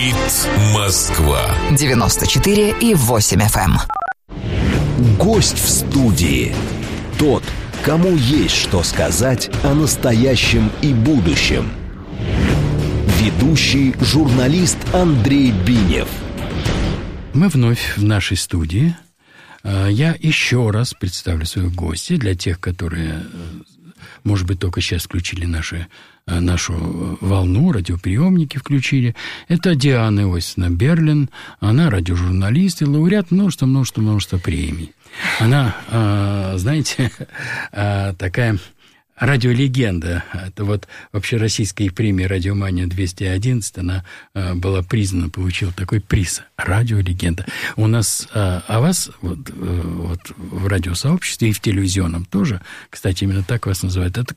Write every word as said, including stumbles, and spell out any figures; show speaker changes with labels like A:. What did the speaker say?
A: Говорит Москва.
B: девяносто четыре и восемь эф эм.
C: Гость в студии. Тот, кому есть что сказать о настоящем и будущем. Ведущий журналист Андрей Бинев.
D: Мы вновь в нашей студии. Я еще раз представлю своих гостей для тех, которые, может быть, только сейчас включили наши, нашу волну, радиоприемники включили. Это Диана Иосифовна Берлин. Она радиожурналист и лауреат множества-множества-множества премий. Она, знаете, такая радиолегенда. Это вот вообще российская премия «Радиомания двести одиннадцать», она была признана, получила такой приз. Радиолегенда. У нас, а вас вот, вот в радиосообществе и в телевизионном тоже, кстати, именно так вас называют, это